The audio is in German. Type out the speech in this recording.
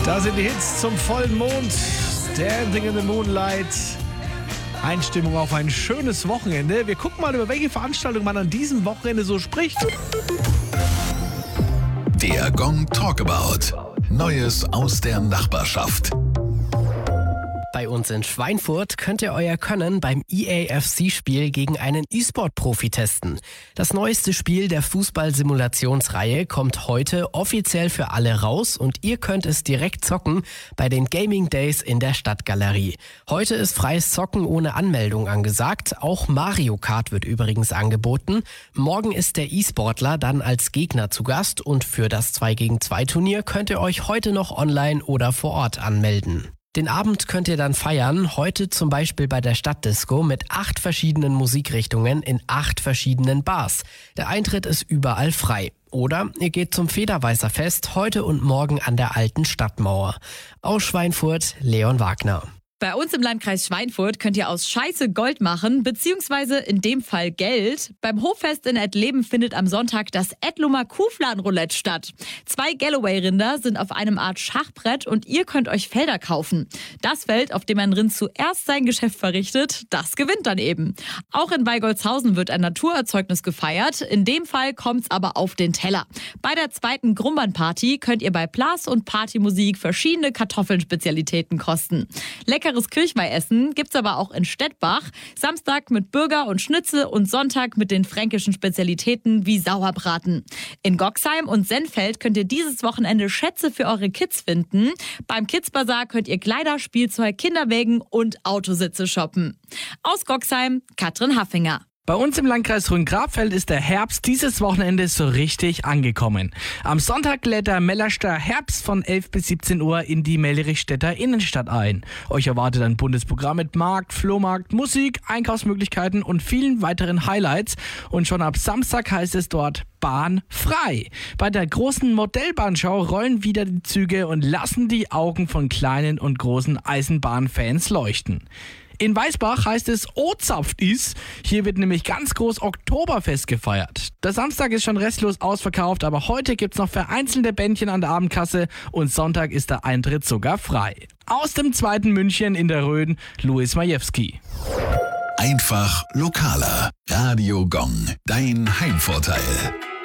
Da sind die Hits zum vollen Mond. Dancing in the Moonlight. Einstimmung auf ein schönes Wochenende. Wir gucken mal, über welche Veranstaltung man an diesem Wochenende so spricht. Der Gong Talkabout. Neues aus der Nachbarschaft. Bei uns in Schweinfurt könnt ihr euer Können beim EAFC-Spiel gegen einen E-Sport-Profi testen. Das neueste Spiel der Fußball-Simulationsreihe kommt heute offiziell für alle raus und ihr könnt es direkt zocken bei den Gaming Days in der Stadtgalerie. Heute ist freies Zocken ohne Anmeldung angesagt. Auch Mario Kart wird übrigens angeboten. Morgen ist der E-Sportler dann als Gegner zu Gast und für das 2-gegen-2-Turnier könnt ihr euch heute noch online oder vor Ort anmelden. Den Abend könnt ihr dann feiern, heute zum Beispiel bei der Stadtdisco mit 8 verschiedenen Musikrichtungen in 8 verschiedenen Bars. Der Eintritt ist überall frei. Oder ihr geht zum Federweißerfest heute und morgen an der alten Stadtmauer. Aus Schweinfurt, Leon Wagner. Bei uns im Landkreis Schweinfurt könnt ihr aus Scheiße Gold machen, beziehungsweise in dem Fall Geld. Beim Hoffest in Ettleben findet am Sonntag das Ettlumer Kuhfladenroulette statt. 2 Galloway-Rinder sind auf einem Art Schachbrett und ihr könnt euch Felder kaufen. Das Feld, auf dem ein Rind zuerst sein Geschäft verrichtet, das gewinnt dann eben. Auch in Weigolzhausen wird ein Naturerzeugnis gefeiert. In dem Fall kommt's aber auf den Teller. Bei der 2. Grumbernparty könnt ihr bei Blas und Partymusik verschiedene Kartoffelspezialitäten kosten. Leckeres Kirchweihessen gibt's aber auch in Stettbach. Samstag mit Burger und Schnitzel und Sonntag mit den fränkischen Spezialitäten wie Sauerbraten. In Goxheim und Sennfeld könnt ihr dieses Wochenende Schätze für eure Kids finden. Beim Kids-Bazar könnt ihr Kleider, Spielzeug, Kinderwägen und Autositze shoppen. Aus Goxheim, Katrin Haffinger. Bei uns im Landkreis Rhön-Grabfeld ist der Herbst dieses Wochenende so richtig angekommen. Am Sonntag lädt der Mellerster Herbst von 11 bis 17 Uhr in die Mellerichstädter Innenstadt ein. Euch erwartet ein buntes Programm mit Markt, Flohmarkt, Musik, Einkaufsmöglichkeiten und vielen weiteren Highlights. Und schon ab Samstag heißt es dort Bahn frei. Bei der großen Modellbahnschau rollen wieder die Züge und lassen die Augen von kleinen und großen Eisenbahnfans leuchten. In Weißbach heißt es O-Zapft is. Hier wird nämlich ganz groß Oktoberfest gefeiert. Der Samstag ist schon restlos ausverkauft, aber heute gibt's noch vereinzelte Bändchen an der Abendkasse und Sonntag ist der Eintritt sogar frei. Aus dem 2. München in der Rhön, Louis Majewski. Einfach lokaler. Radio Gong. Dein Heimvorteil.